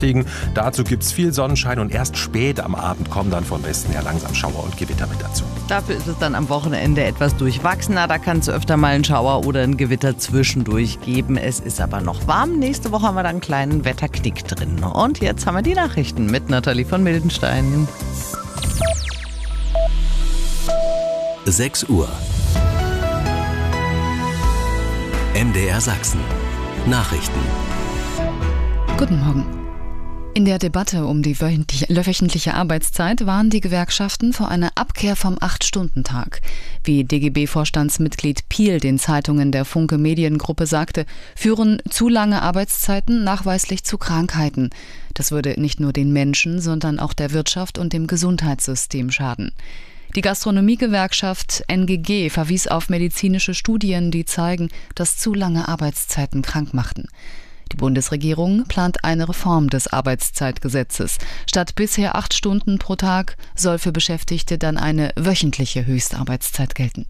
Dazu gibt es viel Sonnenschein und erst spät am Abend kommen dann von Westen her langsam Schauer und Gewitter mit dazu. Dafür ist es dann am Wochenende etwas durchwachsener. Da kann es öfter mal einen Schauer oder ein Gewitter zwischendurch geben. Es ist aber noch warm. Nächste Woche haben wir dann einen kleinen Wetterknick drin. Und jetzt haben wir die Nachrichten mit Nathalie von Mildenstein. 6 Uhr. MDR Sachsen. Nachrichten. Guten Morgen. In der Debatte um die wöchentliche Arbeitszeit warnen die Gewerkschaften vor einer Abkehr vom 8-Stunden-Tag. Wie DGB-Vorstandsmitglied Piel den Zeitungen der Funke Mediengruppe sagte, führen zu lange Arbeitszeiten nachweislich zu Krankheiten. Das würde nicht nur den Menschen, sondern auch der Wirtschaft und dem Gesundheitssystem schaden. Die Gastronomiegewerkschaft NGG verwies auf medizinische Studien, die zeigen, dass zu lange Arbeitszeiten krank machten. Die Bundesregierung plant eine Reform des Arbeitszeitgesetzes. Statt bisher 8 Stunden pro Tag soll für Beschäftigte dann eine wöchentliche Höchstarbeitszeit gelten.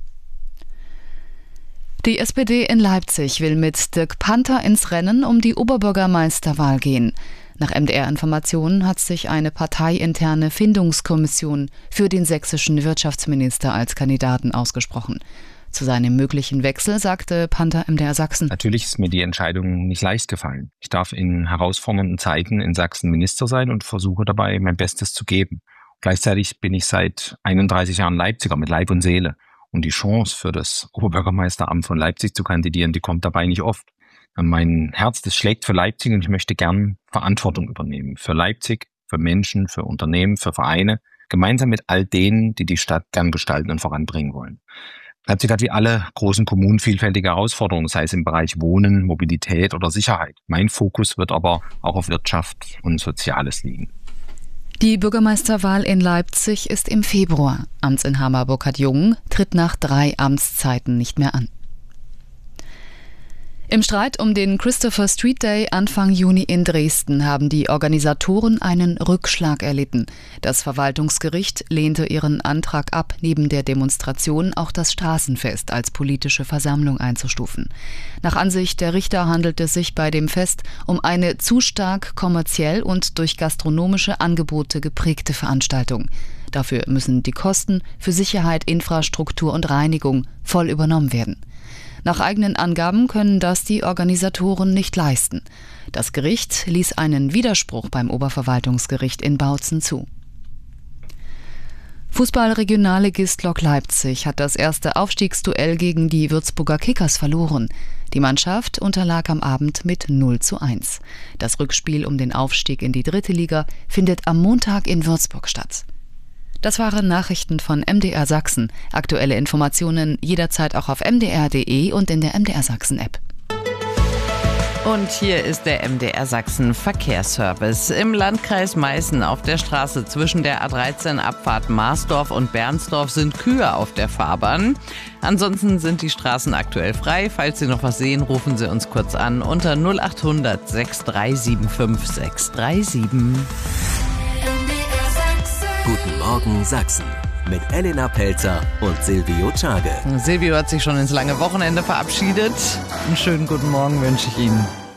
Die SPD in Leipzig will mit Dirk Panther ins Rennen um die Oberbürgermeisterwahl gehen. Nach MDR-Informationen hat sich eine parteiinterne Findungskommission für den sächsischen Wirtschaftsminister als Kandidaten ausgesprochen. Zu seinem möglichen Wechsel sagte Panther MDR Sachsen: Natürlich ist mir die Entscheidung nicht leicht gefallen. Ich darf in herausfordernden Zeiten in Sachsen Minister sein und versuche dabei mein Bestes zu geben. Gleichzeitig bin ich seit 31 Jahren Leipziger mit Leib und Seele. Und die Chance für das Oberbürgermeisteramt von Leipzig zu kandidieren, die kommt dabei nicht oft. Mein Herz, das schlägt für Leipzig und ich möchte gern Verantwortung übernehmen. Für Leipzig, für Menschen, für Unternehmen, für Vereine. Gemeinsam mit all denen, die die Stadt gern gestalten und voranbringen wollen. Leipzig hat wie alle großen Kommunen vielfältige Herausforderungen, sei es im Bereich Wohnen, Mobilität oder Sicherheit. Mein Fokus wird aber auch auf Wirtschaft und Soziales liegen. Die Bürgermeisterwahl in Leipzig ist im Februar. Amtsinhaber Burkhard Jung tritt nach 3 Amtszeiten nicht mehr an. Im Streit um den Christopher Street Day Anfang Juni in Dresden haben die Organisatoren einen Rückschlag erlitten. Das Verwaltungsgericht lehnte ihren Antrag ab, neben der Demonstration auch das Straßenfest als politische Versammlung einzustufen. Nach Ansicht der Richter handelt es sich bei dem Fest um eine zu stark kommerziell und durch gastronomische Angebote geprägte Veranstaltung. Dafür müssen die Kosten für Sicherheit, Infrastruktur und Reinigung voll übernommen werden. Nach eigenen Angaben können das die Organisatoren nicht leisten. Das Gericht ließ einen Widerspruch beim Oberverwaltungsgericht in Bautzen zu. Fußball-Regionalligist Lok Leipzig hat das erste Aufstiegsduell gegen die Würzburger Kickers verloren. Die Mannschaft unterlag am Abend mit 0:1. Das Rückspiel um den Aufstieg in die 3. Liga findet am Montag in Würzburg statt. Das waren Nachrichten von MDR Sachsen. Aktuelle Informationen jederzeit auch auf mdr.de und in der MDR Sachsen App. Und hier ist der MDR Sachsen Verkehrsservice. Im Landkreis Meißen auf der Straße zwischen der A13 Abfahrt Marsdorf und Bernsdorf sind Kühe auf der Fahrbahn. Ansonsten sind die Straßen aktuell frei. Falls Sie noch was sehen, rufen Sie uns kurz an unter 0800 6375 637. Guten Morgen Sachsen mit Elena Pelzer und Silvio Czage. Silvio hat sich schon ins lange Wochenende verabschiedet. Einen schönen guten Morgen wünsche ich Ihnen.